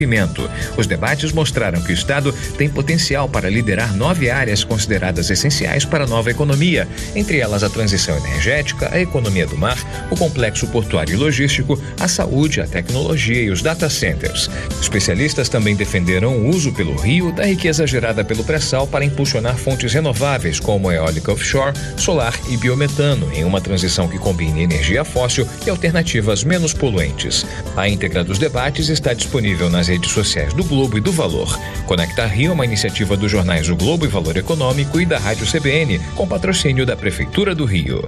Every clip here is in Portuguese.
Os debates mostraram que o Estado tem potencial para liderar 9 áreas consideradas essenciais para a nova economia, entre elas a transição energética, a economia do mar, o complexo portuário e logístico, a saúde, a tecnologia e os data centers. Especialistas também defenderam o uso pelo Rio da riqueza gerada pelo pré-sal para impulsionar fontes renováveis como eólica offshore, solar e biometano, em uma transição que combine energia fóssil e alternativas menos poluentes. A íntegra dos debates está disponível nas redes sociais do Globo e do Valor. Conecta Rio é uma iniciativa dos jornais O Globo e Valor Econômico e da Rádio CBN, com patrocínio da Prefeitura do Rio.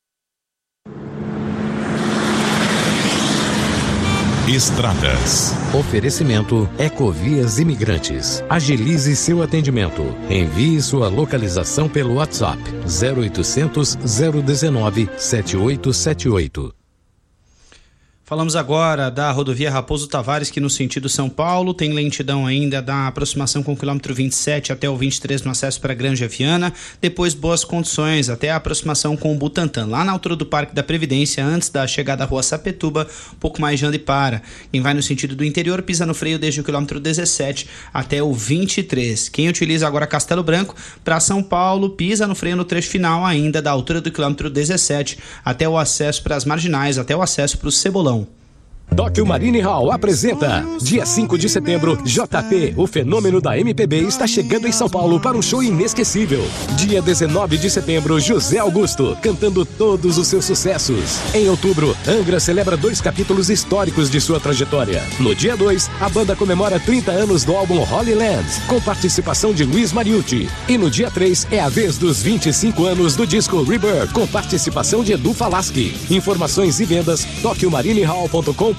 Estradas. Oferecimento Ecovias Imigrantes. Agilize seu atendimento. Envie sua localização pelo WhatsApp 0800 019 7878. Falamos agora da rodovia Raposo Tavares, que no sentido São Paulo tem lentidão ainda da aproximação com o quilômetro 27 até o 23 no acesso para Granja Viana. Depois boas condições até a aproximação com o Butantã, lá na altura do Parque da Previdência, antes da chegada à rua Sapetuba, um pouco mais de anda e para. Quem vai no sentido do interior pisa no freio desde o quilômetro 17 até o 23. Quem utiliza agora Castelo Branco para São Paulo pisa no freio no trecho final ainda da altura do quilômetro 17 até o acesso para as marginais, até o acesso para o Cebolão. Tóquio Marine Hall apresenta dia 5 de setembro, JP, o fenômeno da MPB, está chegando em São Paulo para um show inesquecível. Dia 19 de setembro, José Augusto, cantando todos os seus sucessos. Em outubro, Angra celebra 2 capítulos históricos de sua trajetória. No dia 2, a banda comemora 30 anos do álbum Holy Land, com participação de Luiz Mariucci. E no dia 3, é a vez dos 25 anos do disco Rebirth, com participação de Edu Falaschi. Informações e vendas, tokyomarinehall.com.br.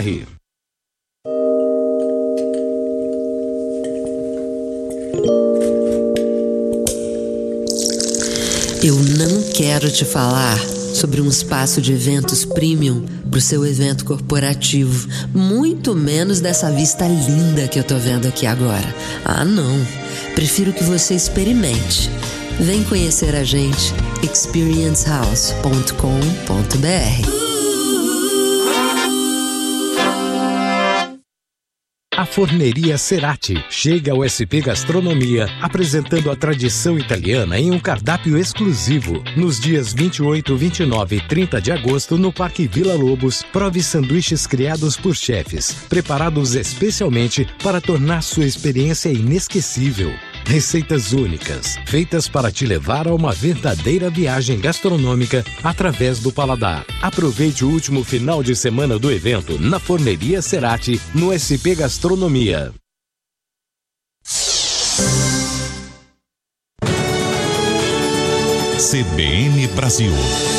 Eu não quero te falar sobre um espaço de eventos premium para o seu evento corporativo, muito menos dessa vista linda que eu tô vendo aqui agora. Ah, não. Prefiro que você experimente. Vem conhecer a gente, experiencehouse.com.br. A Forneria Cerati chega ao SP Gastronomia, apresentando a tradição italiana em um cardápio exclusivo. Nos dias 28, 29 e 30 de agosto, no Parque Vila Lobos, prove sanduíches criados por chefes, preparados especialmente para tornar sua experiência inesquecível. Receitas únicas, feitas para te levar a uma verdadeira viagem gastronômica através do paladar. Aproveite o último final de semana do evento na Forneria Cerati, no SP Gastronomia. CBN Brasil.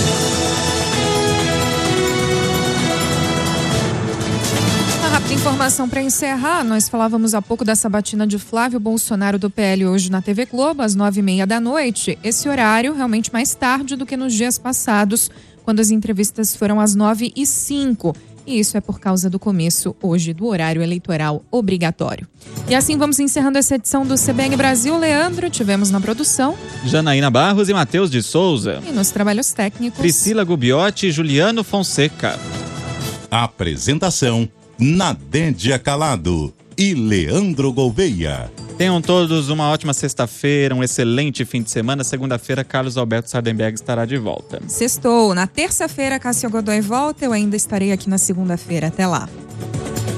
Informação para encerrar, nós falávamos há pouco da sabatina de Flávio Bolsonaro do PL hoje na TV Globo, às 9h30 da noite. Esse horário realmente mais tarde do que nos dias passados, quando as entrevistas foram às 9h05. E isso é por causa do começo hoje do horário eleitoral obrigatório. E assim vamos encerrando essa edição do CBN Brasil. Leandro, tivemos na produção Janaína Barros e Matheus de Souza. E nos trabalhos técnicos Priscila Gubiotti e Juliano Fonseca. Apresentação: Nadédia Calado e Leandro Gouveia. Tenham todos uma ótima sexta-feira, um excelente fim de semana. Segunda-feira, Carlos Alberto Sardenberg estará de volta. Sextou. Na terça-feira, Cássio Godoy volta. Eu ainda estarei aqui na segunda-feira. Até lá.